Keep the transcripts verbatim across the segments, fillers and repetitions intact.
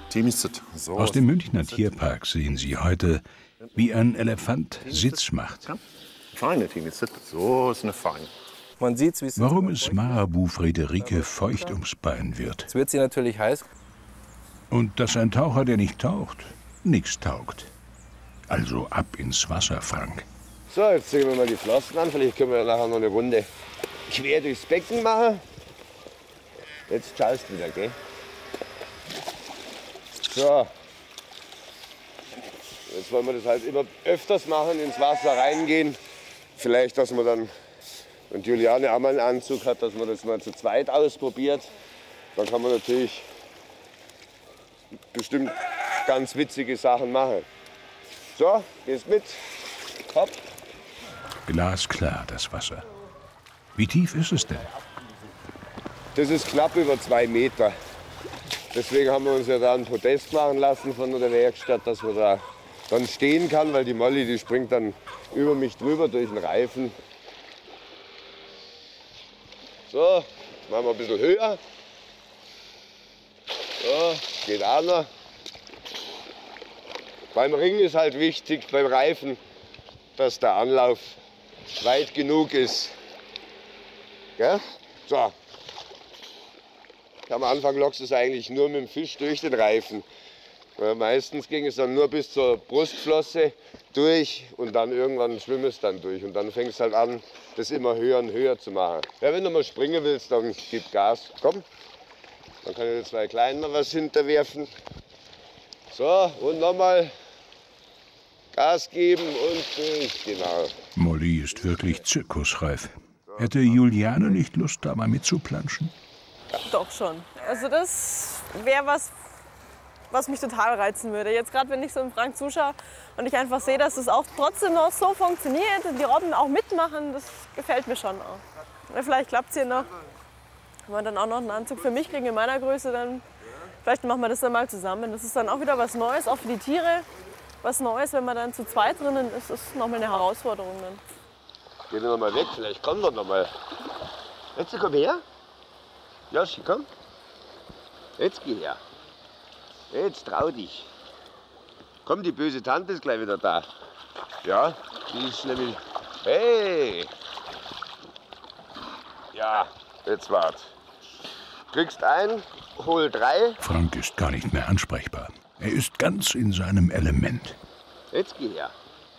Aus dem Münchner Tierpark sehen Sie heute, wie ein Elefant Sitz macht. So ist eine feine. Man sieht's, wie Warum es Marabu Friederike feucht ums Bein wird. Jetzt wird sie natürlich heiß. Und dass ein Taucher, der nicht taucht, nichts taugt. Also ab ins Wasser, Frank. So, jetzt ziehen wir mal die Flossen an. Vielleicht können wir nachher noch eine Runde quer durchs Becken machen. Jetzt schaust du wieder, gell? So. Jetzt wollen wir das halt immer öfters machen, ins Wasser reingehen. Vielleicht, dass man dann, wenn Juliane auch mal einen Anzug hat, dass man das mal zu zweit ausprobiert. Dann kann man natürlich bestimmt ganz witzige Sachen machen. So, gehst mit. Hopp. Glasklar, das Wasser. Wie tief ist es denn? Das ist knapp über zwei Meter. Deswegen haben wir uns ja da ein Podest machen lassen von der Werkstatt, dass man da dann stehen kann, weil die Molly, die springt dann über mich drüber durch den Reifen. So, machen wir ein bisschen höher. So, geht auch noch. Beim Ring ist halt wichtig, beim Reifen, dass der Anlauf weit genug ist. Gell? So. Am Anfang lockst du es eigentlich nur mit dem Fisch durch den Reifen. Weil meistens ging es dann nur bis zur Brustflosse durch und dann irgendwann schwimmt es dann durch. Und dann fängst du halt an, das immer höher und höher zu machen. Ja, wenn du mal springen willst, dann gib Gas. Komm, dann kann ich den zwei Kleinen noch was hinterwerfen. So, und nochmal Gas geben und durch, genau. Molly ist wirklich zirkusreif. Hätte Juliane nicht Lust, da mal mitzuplanschen? Doch schon. Also das wäre was, was mich total reizen würde. Jetzt gerade, wenn ich so im Frank zuschaue und ich einfach sehe, dass es auch trotzdem noch so funktioniert und die Robben auch mitmachen, das gefällt mir schon auch. Ja, vielleicht klappt es hier noch. Wenn wir dann auch noch einen Anzug für mich kriegen in meiner Größe, dann vielleicht machen wir das dann mal zusammen. Das ist dann auch wieder was Neues, auch für die Tiere. Was Neues, wenn man dann zu zweit drinnen ist, ist nochmal eine Herausforderung dann. Geh noch mal weg, vielleicht kommt er noch mal. Jetzt komm her. Joshi, komm. Jetzt geh her. Jetzt trau dich. Komm, die böse Tante ist gleich wieder da. Ja, die ist nämlich... Hey! Ja, jetzt wart. Kriegst ein, hol drei. Frank ist gar nicht mehr ansprechbar. Er ist ganz in seinem Element. Jetzt geh her.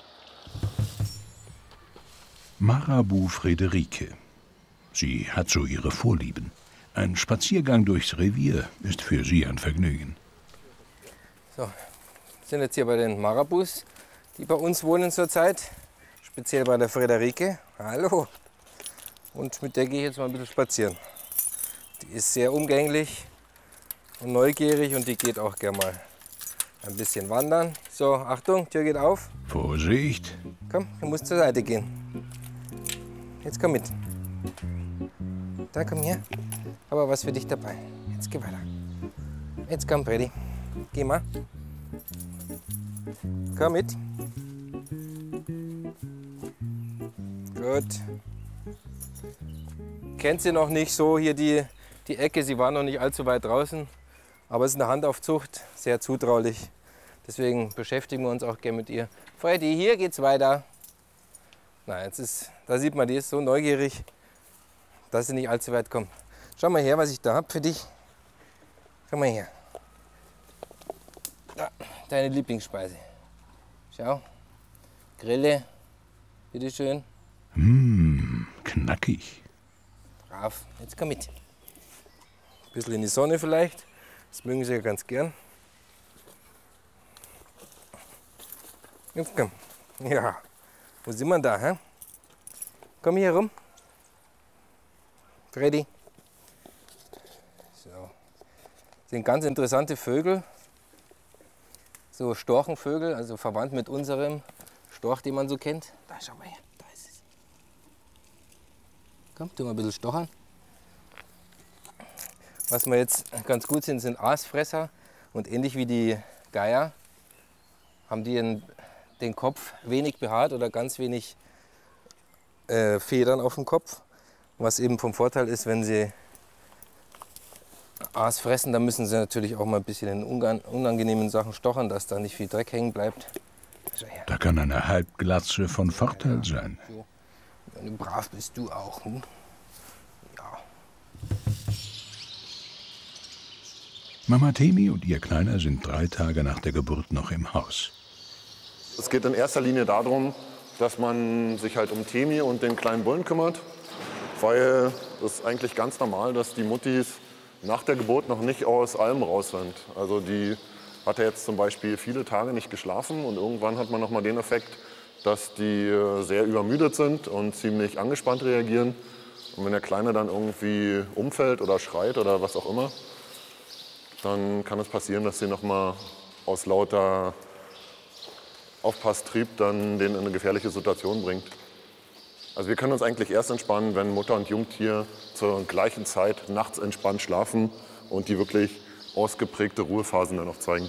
Marabu Friederike. Sie hat so ihre Vorlieben. Ein Spaziergang durchs Revier ist für sie ein Vergnügen. So, wir sind jetzt hier bei den Marabus, die bei uns wohnen zurzeit. Speziell bei der Friederike. Hallo. Und mit der gehe ich jetzt mal ein bisschen spazieren. Die ist sehr umgänglich und neugierig und die geht auch gerne mal ein bisschen wandern. So, Achtung, Tür geht auf. Vorsicht. Komm, du musst zur Seite gehen. Jetzt komm mit. Da, komm her. Aber was für dich dabei. Jetzt geh weiter. Jetzt komm, Freddy. Geh mal. Komm mit. Gut. Kennt sie noch nicht so hier die, die Ecke. Sie war noch nicht allzu weit draußen. Aber es ist eine Handaufzucht. Sehr zutraulich. Deswegen beschäftigen wir uns auch gerne mit ihr. Freddy, hier geht's weiter. Na, jetzt ist, da sieht man, die ist so neugierig, dass sie nicht allzu weit kommt. Schau mal her, was ich da habe für dich. Schau mal her. Da, deine Lieblingsspeise. Schau. Grille. Bitteschön. Mmh, knackig. Brav. Jetzt komm mit. Ein bisschen in die Sonne vielleicht. Das mögen sie ja ganz gern. Jetzt komm. Ja. Wo sind wir da, hä? Komm hier rum. Freddy. So. Das sind ganz interessante Vögel. So Storchenvögel, also verwandt mit unserem Storch, den man so kennt. Da, schau mal her, da ist es. Komm, tu mal ein bisschen stochern. Was wir jetzt ganz gut sind, sind Aasfresser. Und ähnlich wie die Geier haben die einen den Kopf wenig behaart oder ganz wenig äh, Federn auf dem Kopf. Was eben vom Vorteil ist, wenn sie Aas fressen, dann müssen sie natürlich auch mal ein bisschen in unangenehmen Sachen stochern, dass da nicht viel Dreck hängen bleibt. Da kann eine Halbglatze von Vorteil sein. So. Ja, brav bist du auch. Hm? Ja. Mama Temi und ihr Kleiner sind drei Tage nach der Geburt noch im Haus. Es geht in erster Linie darum, dass man sich halt um Temi und den kleinen Bullen kümmert. Weil es ist eigentlich ganz normal, dass die Muttis nach der Geburt noch nicht aus allem raus sind. Also die hat ja jetzt zum Beispiel viele Tage nicht geschlafen und irgendwann hat man noch mal den Effekt, dass die sehr übermüdet sind und ziemlich angespannt reagieren. Und wenn der Kleine dann irgendwie umfällt oder schreit oder was auch immer, dann kann es passieren, dass sie noch mal aus lauter Aufpasstrieb dann den in eine gefährliche Situation bringt. Also wir können uns eigentlich erst entspannen, wenn Mutter und Jungtier zur gleichen Zeit nachts entspannt schlafen und die wirklich ausgeprägte Ruhephasen dann noch zeigen.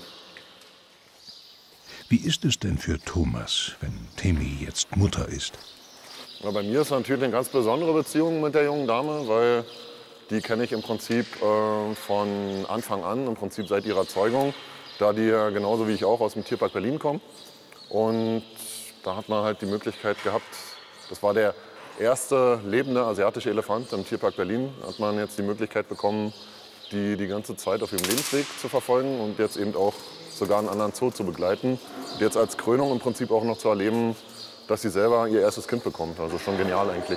Wie ist es denn für Thomas, wenn Temi jetzt Mutter ist? Ja, bei mir ist natürlich eine ganz besondere Beziehung mit der jungen Dame, weil die kenne ich im Prinzip äh, von Anfang an, im Prinzip seit ihrer Zeugung, da die ja genauso wie ich auch aus dem Tierpark Berlin kommen. Und da hat man halt die Möglichkeit gehabt, das war der erste lebende asiatische Elefant im Tierpark Berlin, hat man jetzt die Möglichkeit bekommen, die die ganze Zeit auf ihrem Lebensweg zu verfolgen und jetzt eben auch sogar einen anderen Zoo zu begleiten. Und jetzt als Krönung im Prinzip auch noch zu erleben, dass sie selber ihr erstes Kind bekommt. Also schon genial eigentlich.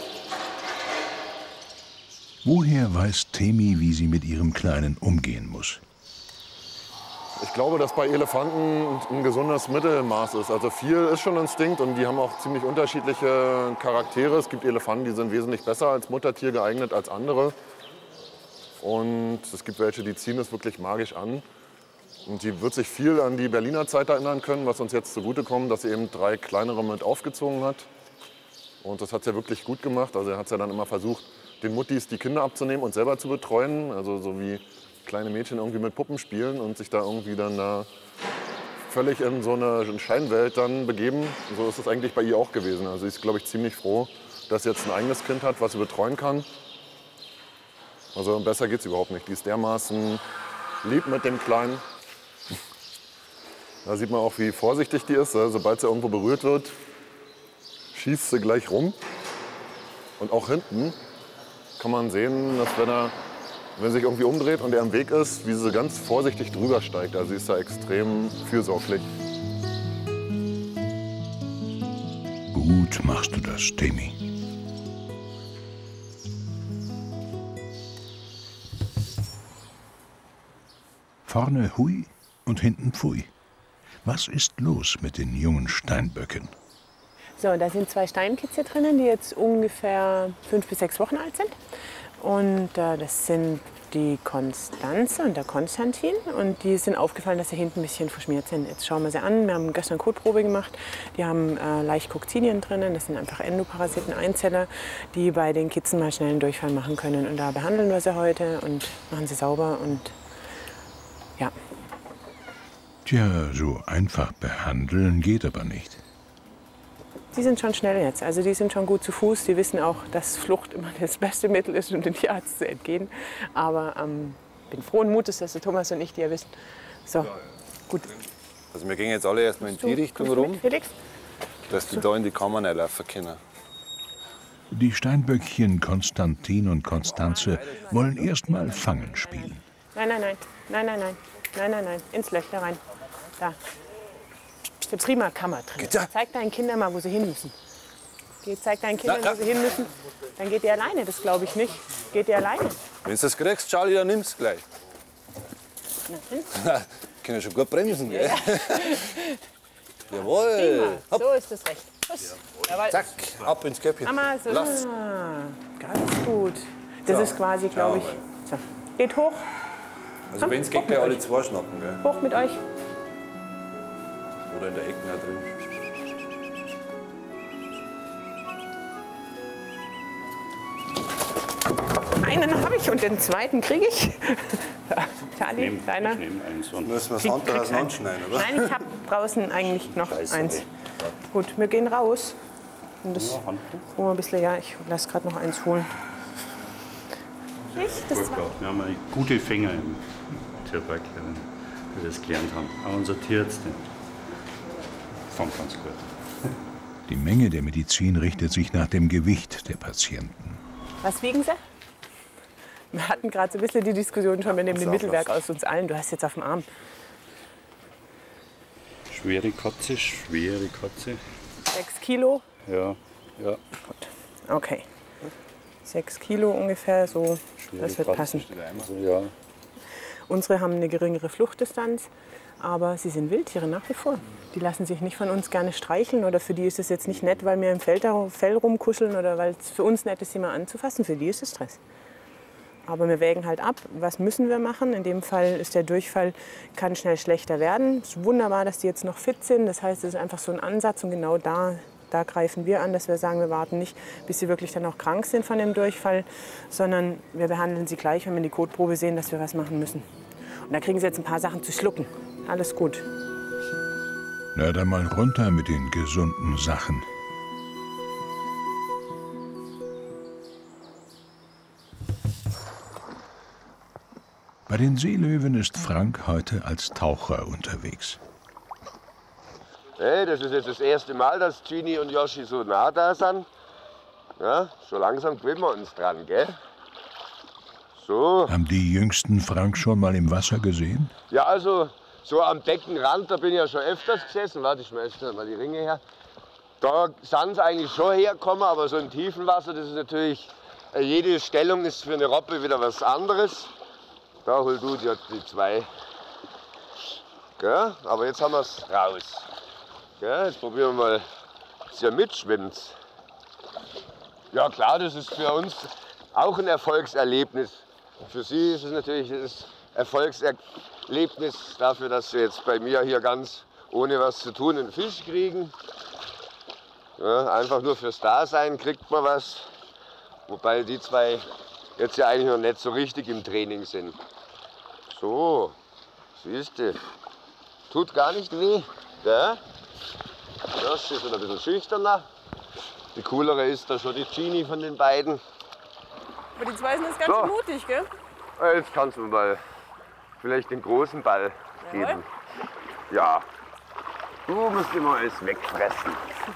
Woher weiß Temi, wie sie mit ihrem Kleinen umgehen muss? Ich glaube, dass bei Elefanten ein gesundes Mittelmaß ist. Also viel ist schon Instinkt und die haben auch ziemlich unterschiedliche Charaktere. Es gibt Elefanten, die sind wesentlich besser als Muttertier geeignet als andere. Und es gibt welche, die ziehen es wirklich magisch an. Und die wird sich viel an die Berliner Zeit erinnern können, was uns jetzt zugutekommt, dass sie eben drei kleinere mit aufgezogen hat. Und das hat sie ja wirklich gut gemacht. Also er hat ja dann immer versucht, den Muttis die Kinder abzunehmen und selber zu betreuen. Also so wie kleine Mädchen irgendwie mit Puppen spielen und sich da irgendwie dann da völlig in so eine Scheinwelt dann begeben. So ist es eigentlich bei ihr auch gewesen. Also sie ist, glaube ich, ziemlich froh, dass sie jetzt ein eigenes Kind hat, was sie betreuen kann. Also besser geht's überhaupt nicht. Die ist dermaßen lieb mit dem Kleinen. Da sieht man auch, wie vorsichtig die ist. Sobald sie irgendwo berührt wird, schießt sie gleich rum. Und auch hinten kann man sehen, dass wenn er Wenn sie sich irgendwie umdreht und er im Weg ist, wie sie ganz vorsichtig drüber steigt. Also sie ist da extrem fürsorglich. Gut machst du das, Temi. Vorne hui und hinten pfui. Was ist los mit den jungen Steinböcken? So, da sind zwei Steinkitze drinnen, die jetzt ungefähr fünf bis sechs Wochen alt sind. Und äh, das sind die Konstanze und der Konstantin. Und die sind aufgefallen, dass sie hinten ein bisschen verschmiert sind. Jetzt schauen wir sie an. Wir haben gestern Kotprobe gemacht. Die haben äh, leicht Kokzinien drinnen. Das sind einfach Endoparasiten, Einzeller, die bei den Kitzen mal schnell einen Durchfall machen können. Und da behandeln wir sie heute und machen sie sauber. Und ja. Tja, so einfach behandeln geht aber nicht. Die sind schon schnell jetzt, also die sind schon gut zu Fuß. Die wissen auch, dass Flucht immer das beste Mittel ist, um dem Tierarzt zu entgehen. Aber ähm, bin frohen Mutes, dass der Thomas und ich die ja wissen. So, gut. Also wir gehen jetzt alle erstmal in die Richtung Kommst du rum, mit, Felix? dass die da in die Kammer reinlaufen können. Die Steinböckchen Konstantin und Konstanze wollen erst mal Fangen spielen. Nein, nein, nein, nein, nein, nein, nein, nein, nein, ins Löchler rein. Da. Ich habe prima Kammer drin. Zeig deinen Kindern mal, wo sie hin müssen. Geh, zeig deinen Kindern, Na, na. wo sie hin müssen. Dann geht ihr alleine, das glaube ich nicht. Geht ihr alleine? Wenn du das kriegst, Charlie, dann nimm's gleich. Na, Können ja schon gut bremsen, gell? prima. Jawohl. Hopp. So ist das recht. Los. Jawohl. Zack, ab ins Köpfchen. Mama, so. Lass. Ganz gut. Das ist quasi, glaube ich. So. Geht hoch. Also wenn es geht, gleich alle zwei schnappen, gell? Hoch mit euch. Oder in der Ecke da drin. Einen habe ich und den zweiten kriege ich. Charlie, Nehm, deiner. ich nehme eins und Müssen wir das Krieg- Handtuch krieg auseinanderschneiden, oder? Nein, ich habe draußen eigentlich noch Scheiße, eins. ey. Gut, wir gehen raus. Und das Ja, Handtuch. holen wir ein bisschen, ja, ich lasse gerade noch eins holen. Wirklich? Das Gut gemacht. Wir haben eine gute Finger im Tierpark, die das gelernt haben. Auch unser Tierarzt, fand ganz gut. Die Menge der Medizin richtet sich nach dem Gewicht der Patienten. Was wiegen Sie? Wir hatten gerade so ein bisschen die Diskussion schon, wir nehmen den Mittelwert aus uns allen. Du hast jetzt auf dem Arm. Schwere Katze, schwere Katze. Sechs Kilo? Ja, ja. Gut, okay. Sechs Kilo ungefähr, so, Schwere das wird Katze passen. steht einmal so, ja. Unsere haben eine geringere Fluchtdistanz, aber sie sind Wildtiere nach wie vor. Die lassen sich nicht von uns gerne streicheln oder für die ist es jetzt nicht nett, weil wir im Feld, Fell rumkuscheln oder weil es für uns nett ist, sie mal anzufassen. Für die ist es Stress. Aber wir wägen halt ab, was müssen wir machen. In dem Fall ist der Durchfall, kann schnell schlechter werden. Es ist wunderbar, dass die jetzt noch fit sind. Das heißt, es ist einfach so ein Ansatz und genau da, da greifen wir an, dass wir sagen, wir warten nicht, bis sie wirklich dann auch krank sind von dem Durchfall, sondern wir behandeln sie gleich, wenn wir in die Kotprobe sehen, dass wir was machen müssen. Und da kriegen sie jetzt ein paar Sachen zu schlucken. Alles gut. Na, dann mal runter mit den gesunden Sachen. Bei den Seelöwen ist Frank heute als Taucher unterwegs. Hey, das ist jetzt das erste Mal, dass Gini und Yoshi so nah da sind. Ja, so langsam gewöhnen wir uns dran, gell? So. Haben die Jüngsten Frank schon mal im Wasser gesehen? Ja, also so am Beckenrand, da bin ich ja schon öfters gesessen. Warte, ich schmeiß mal die Ringe her. Da sind sie eigentlich schon hergekommen, aber so im tiefen Wasser, das ist natürlich, jede Stellung ist für eine Robbe wieder was anderes. Da hol du dir die zwei. Gell? Aber jetzt haben wir es raus. Gell? Jetzt probieren wir mal, dass ihr mitschwimmt. Ja klar, das ist für uns auch ein Erfolgserlebnis. Für sie ist es natürlich das Erfolgserlebnis dafür, dass sie jetzt bei mir hier ganz ohne was zu tun einen Fisch kriegen. Ja, einfach nur fürs Dasein kriegt man was. Wobei die zwei jetzt ja eigentlich noch nicht so richtig im Training sind. So, siehst du, tut gar nicht weh. Ja? Das ist ein bisschen schüchterner. Die coolere ist da schon die Gini von den beiden. Aber die zwei sind jetzt ganz So. schön mutig, gell? Jetzt kannst du mal vielleicht den großen Ball Jawohl. geben. Ja, du musst immer alles wegfressen.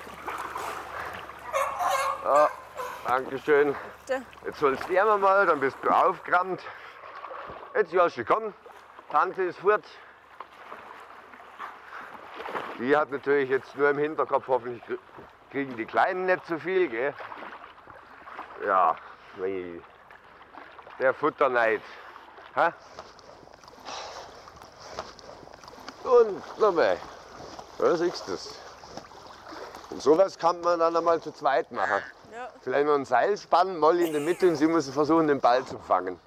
Ja, Dankeschön. Bitte. Jetzt sollst du einmal mal, dann bist du aufgerammt. Jetzt Joshi, komm, Tante ist fort. Die hat natürlich jetzt nur im Hinterkopf, hoffentlich kriegen die Kleinen nicht zu viel, gell? Ja, nee. Der Futterneid. Ha? Und nochmal. Da siehst du es. Und sowas kann man dann einmal zu zweit machen. Ja. Vielleicht noch ein Seil spannen, Molly in der Mitte und sie müssen versuchen, den Ball zu fangen.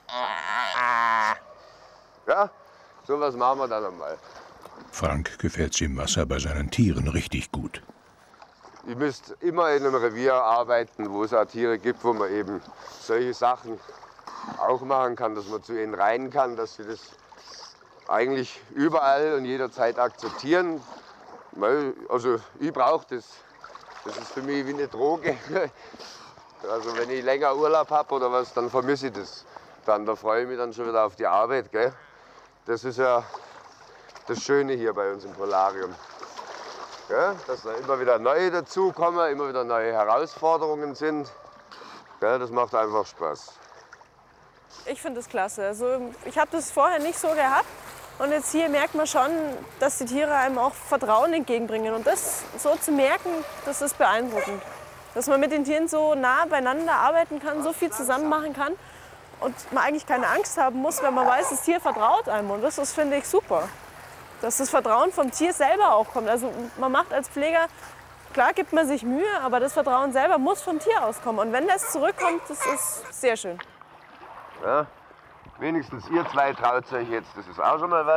Ja, sowas machen wir dann einmal. Frank gefällt es im Wasser bei seinen Tieren richtig gut. Ihr müsst immer in einem Revier arbeiten, wo es auch Tiere gibt, wo man eben solche Sachen auch machen kann, dass man zu ihnen rein kann, dass sie das eigentlich überall und jederzeit akzeptieren. Weil, also ich brauche das. Das ist für mich wie eine Droge. Also wenn ich länger Urlaub habe oder was, dann vermisse ich das. Dann, da freue ich mich dann schon wieder auf die Arbeit. Gell? Das ist ja das Schöne hier bei uns im Polarium. Gell? Dass da immer wieder neue dazukommen, immer wieder neue Herausforderungen sind. Gell? Das macht einfach Spaß. Ich finde das klasse. Also ich habe das vorher nicht so gehabt. Und jetzt hier merkt man schon, dass die Tiere einem auch Vertrauen entgegenbringen. Und das so zu merken, das ist beeindruckend. Dass man mit den Tieren so nah beieinander arbeiten kann, so viel zusammen machen kann. Und man eigentlich keine Angst haben muss, wenn man weiß, das Tier vertraut einem. Und das ist, finde ich, super. Dass das Vertrauen vom Tier selber auch kommt. Also man macht als Pfleger, klar gibt man sich Mühe, aber das Vertrauen selber muss vom Tier auskommen. Und wenn das zurückkommt, das ist sehr schön. Ja? Wenigstens ihr zwei traut euch jetzt, das ist auch schon mal was.